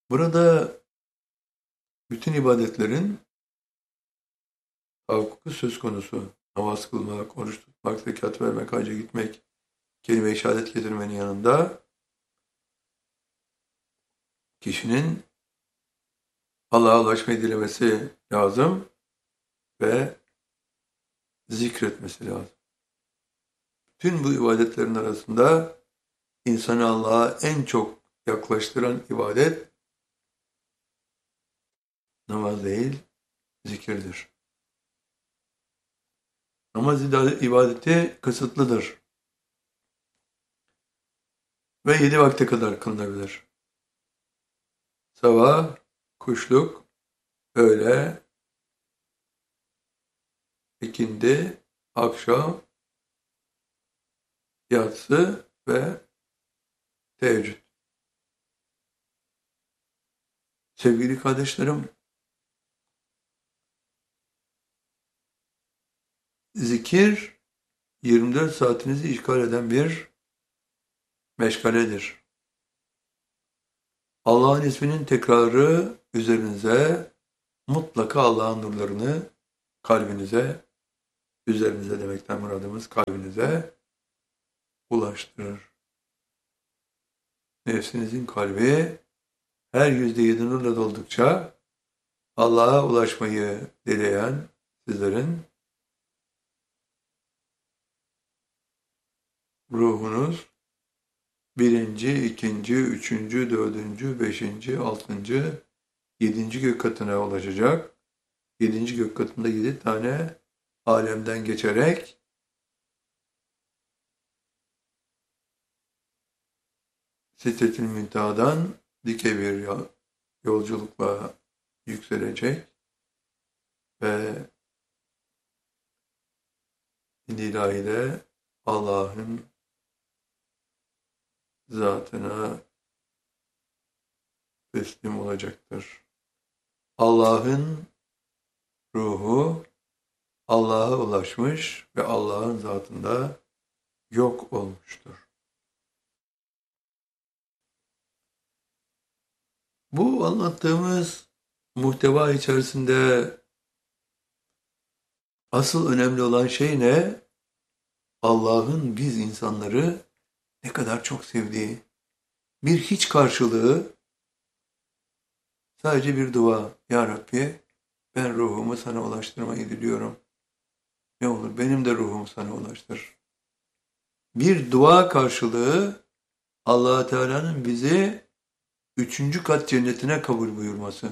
Burada bütün ibadetlerin tahakkuku söz konusu. Namaz kılmak, oruç tutmak, zekat vermek, hacca gitmek, kelime-i şehadet getirmenin yanında kişinin Allah'a ulaşmayı dilemesi lazım ve zikretmesi lazım. Tüm bu ibadetlerin arasında insanı Allah'a en çok yaklaştıran ibadet namaz değil, zikirdir. Namaz ibadeti kısıtlıdır ve 7 vakte kadar kılınabilir. Sabah, kuşluk, öğle, ikindi, akşam, yatsı ve teheccüd. Sevgili kardeşlerim, zikir 24 saatinizi işgal eden bir meşgaledir. Allah'ın isminin tekrarı üzerinize mutlaka Allah'ın nurlarını kalbinize, üzerinize demekten muradımız kalbinize ulaştırır. Nefsinizin kalbi her %7 nurla doldukça Allah'a ulaşmayı dileyen sizlerin ruhunuz birinci, ikinci, üçüncü, dördüncü, beşinci, altıncı, yedinci gök katına ulaşacak. Yedinci gök katında 7 tane alemden geçerek Sidretül Münteha'dan dike bir yolculukla yükselecek ve ilahiyle Allah'ın zatına teslim olacaktır. Allah'ın ruhu Allah'a ulaşmış ve Allah'ın zatında yok olmuştur. Bu anlattığımız muhteva içerisinde asıl önemli olan şey ne? Allah'ın biz insanları ne kadar çok sevdiği. Bir hiç karşılığı, sadece bir dua. Ya Rabbi, ben ruhumu sana ulaştırmayı diliyorum. Ne olur benim de ruhumu sana ulaştır. Bir dua karşılığı Allah Teala'nın bizi 3. kat cennetine kabul buyurması.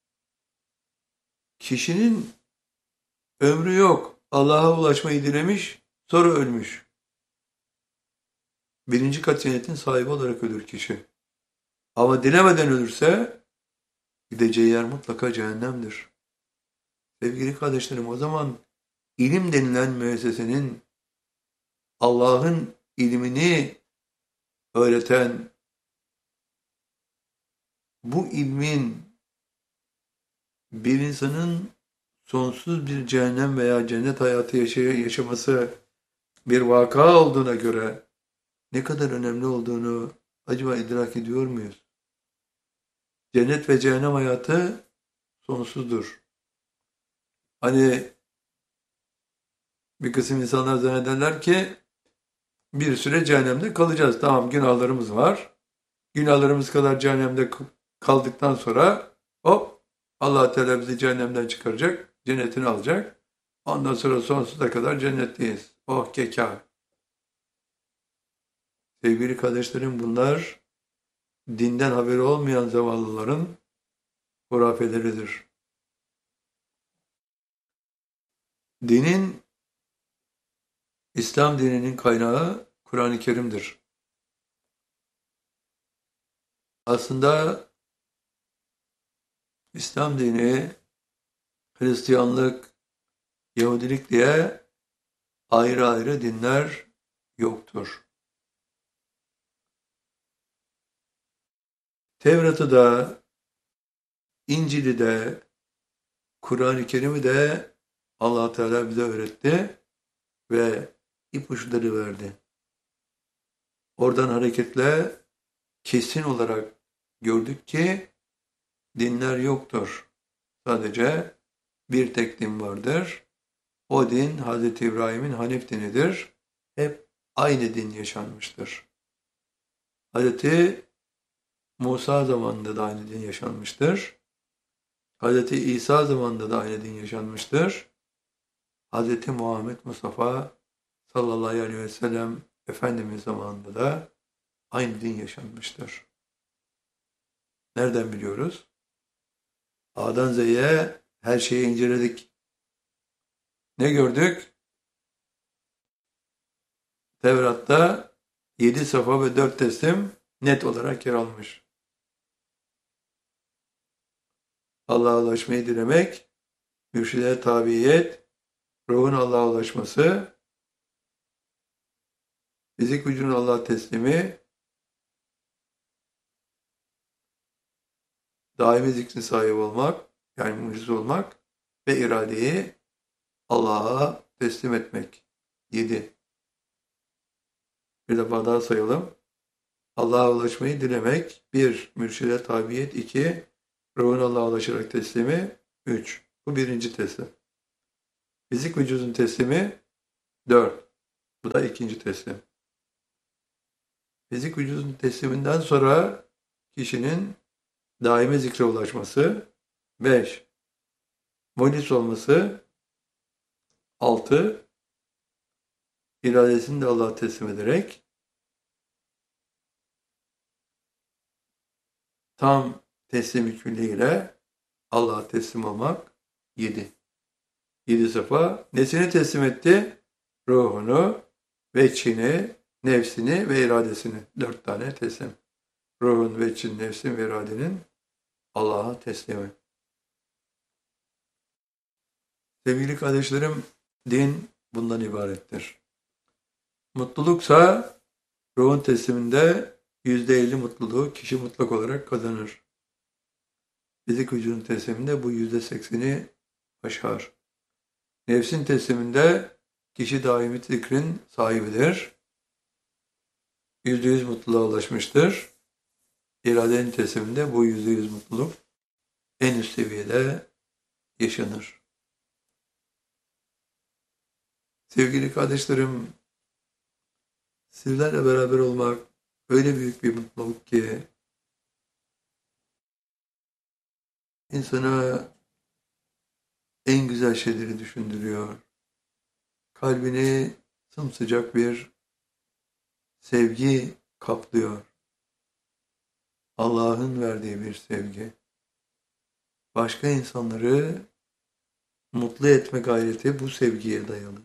Kişinin ömrü yok. Allah'a ulaşmayı dilemiş, sonra ölmüş. 1. kat cennetin sahibi olarak ölür kişi. Ama dilemeden ölürse gideceği yer mutlaka cehennemdir. Sevgili kardeşlerim, o zaman ilim denilen müessesenin Allah'ın ilmini öğreten, bu ilmin bir insanın sonsuz bir cehennem veya cennet hayatı yaşaması bir vaka olduğuna göre ne kadar önemli olduğunu acaba idrak ediyor muyuz? Cennet ve cehennem hayatı sonsuzdur. Hani bir kısım insanlar zannederler ki bir süre cehennemde kalacağız. Tamam, günahlarımız var. Günahlarımız kadar cehennemde kaldıktan sonra hop, Allah Teala bizi cehennemden çıkaracak, cennetini alacak. Ondan sonra sonsuza kadar cennetteyiz. Oh keka. Sevgili kardeşlerim, bunlar dinden haberi olmayan zavallıların hurafeleridir. Dinin, İslam dininin kaynağı Kur'an-ı Kerim'dir. Aslında İslam dini, Hristiyanlık, Yahudilik diye ayrı ayrı dinler yoktur. Tevrat'ı da, İncil'i de, Kur'an-ı Kerim'i de Allah Teala bize öğretti ve ipuçları verdi. Oradan hareketle kesin olarak gördük ki dinler yoktur. Sadece bir tek din vardır. O din Hz. İbrahim'in Hanif dinidir. Hep aynı din yaşanmıştır. Hz. Musa zamanında da aynı din yaşanmıştır. Hz. İsa zamanında da aynı din yaşanmıştır. Hz. Muhammed Mustafa sallallahu aleyhi ve sellem Efendimiz zamanında da aynı din yaşanmıştır. Nereden biliyoruz? A'dan Z'ye her şeyi inceledik. Ne gördük? Tevrat'ta 7 safa ve 4 teslim net olarak yer almış. Allah'a ulaşmayı dilemek, mürşide tabiyet, ruhun Allah'a ulaşması, fizik vücudun Allah'a teslimi, daimi zikrin sahibi olmak, yani mucize olmak ve iradeyi Allah'a teslim etmek. 7. Bir defa daha sayalım. Allah'a ulaşmayı dilemek. 1. Mürşide tabiyet. 2. Ruhun Allah'a ulaşarak teslimi. 3. Bu birinci teslim. Fizik vücudun teslimi. 4. Bu da ikinci teslim. Fizik vücudun tesliminden sonra kişinin daimi zikre ulaşması. 5. Mulis olması. 6. İradesini de Allah'a teslim ederek tam teslim külliyle Allah'a teslim olmak. 7. 7 sefa. Nesini teslim etti? Ruhunu, veçhini, nefsini ve iradesini. 4 tane teslim. Ruhun, veçhin, nefsin ve iradenin Allah'a teslimi. Sevgili kardeşlerim, din bundan ibarettir. Mutluluksa ruhun tesliminde %50 mutluluğu kişi mutlak olarak kazanır. Fizik vücudun tesliminde bu %80'i aşar. Nefsin tesliminde kişi daimi zikrin sahibidir. %100 mutluluğa ulaşmıştır. İradenin tesliminde bu %100 mutluluk en üst seviyede yaşanır. Sevgili kardeşlerim, sizlerle beraber olmak öyle büyük bir mutluluk ki insana en güzel şeyleri düşündürüyor. Kalbini sımsıcak bir sevgi kaplıyor. Allah'ın verdiği bir sevgi. Başka insanları mutlu etme gayreti bu sevgiye dayalı.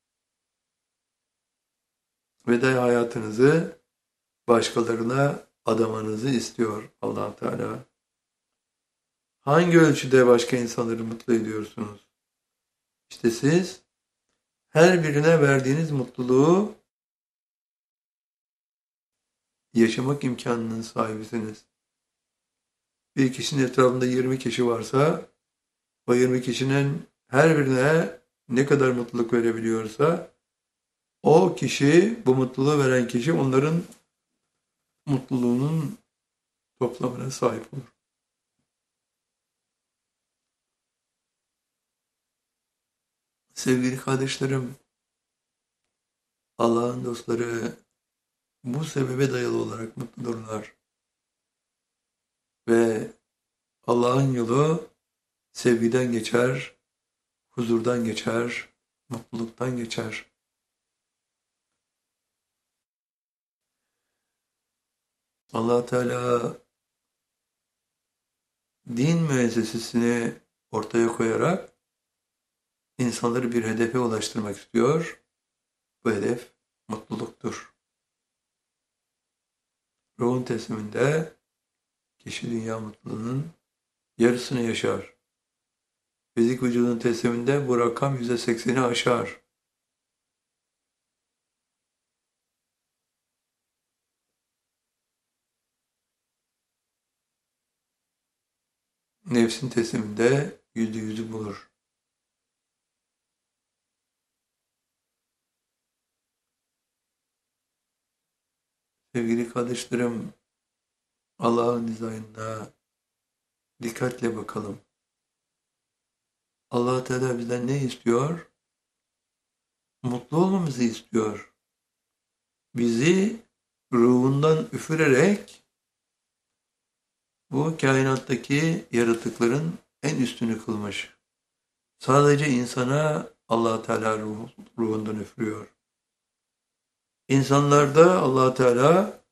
Ve de hayatınızı başkalarına adamanızı istiyor Allah Teala. Hangi ölçüde başka insanları mutlu ediyorsunuz? İşte siz her birine verdiğiniz mutluluğu yaşamak imkanının sahibisiniz. Bir kişinin etrafında 20 kişi varsa o 20 kişinin her birine ne kadar mutluluk verebiliyorsa o kişi, bu mutluluğu veren kişi onların mutluluğunun toplamına sahip olur. Sevgili kardeşlerim, Allah'ın dostları bu sebebe dayalı olarak mutludurlar. Ve Allah'ın yolu sevgiden geçer, huzurdan geçer, mutluluktan geçer. Allah Teala din müessesesini ortaya koyarak insanları bir hedefe ulaştırmak istiyor. Bu hedef mutluluktur. Ruhun tesliminde kişi dünya mutluluğunun yarısını yaşar. Fizik vücudun tesliminde bu rakam %80'i aşar. Nefsin tesliminde %100'ü bulur. Sevgili kardeşlerim, Allah'ın izniyle dikkatle bakalım. Allah Teala bizden ne istiyor? Mutlu olmamızı istiyor. Bizi ruhundan üfürerek bu kainattaki yaratıkların en üstünü kılmış. Sadece insana Allah Teala ruhundan üfürüyor. İnsanlarda Allah Teala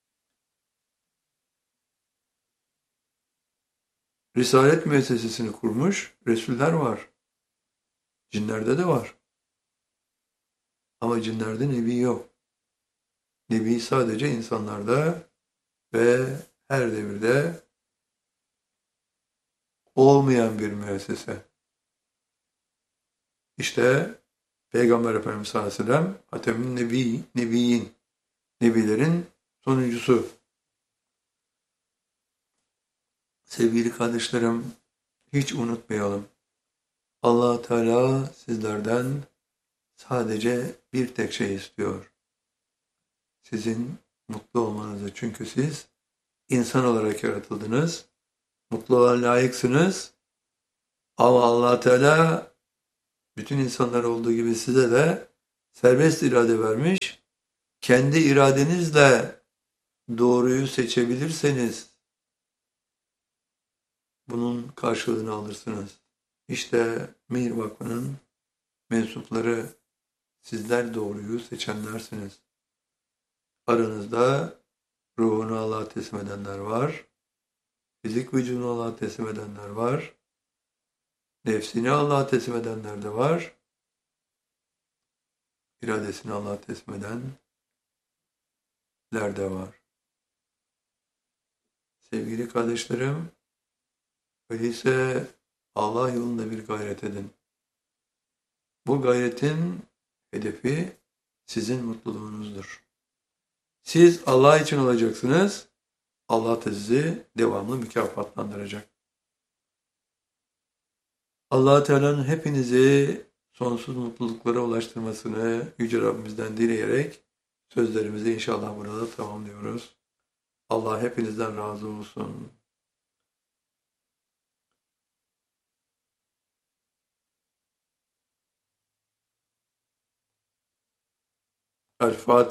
Risalet müessesesini kurmuş. Resuller var. Cinlerde de var. Ama cinlerde nebi yok. Nebi sadece insanlarda ve her devirde olmayan bir müessese. İşte Peygamber Efendimiz sallallahu aleyhi ve sellem Hatem'in Nebiyin, Nebilerin sonuncusu. Sevgili kardeşlerim, hiç unutmayalım. Allah Teala sizlerden sadece bir tek şey istiyor. Sizin mutlu olmanızı. Çünkü siz insan olarak yaratıldınız. Mutluluğa layıksınız. Ama Allah Teala bütün insanlar olduğu gibi size de serbest irade vermiş. Kendi iradenizle doğruyu seçebilirseniz bunun karşılığını alırsınız. İşte Mihir Vakfı'nın mensupları sizler doğruyu seçenlersiniz. Aranızda ruhunu Allah'a teslim edenler var. Fizik vücudunu Allah'a teslim edenler var. Nefsini Allah'a teslim edenler de var. İradesini Allah'a teslim edenler de var. Sevgili kardeşlerim, öyleyse Allah yolunda bir gayret edin. Bu gayretin hedefi sizin mutluluğunuzdur. Siz Allah için olacaksınız, Allah da sizi devamlı mükafatlandıracak. Allah Teala'nın hepinizi sonsuz mutluluklara ulaştırmasını Yüce Rabbimizden dileyerek sözlerimizi inşallah burada tamamlıyoruz. Allah hepinizden razı olsun. El Fatiha.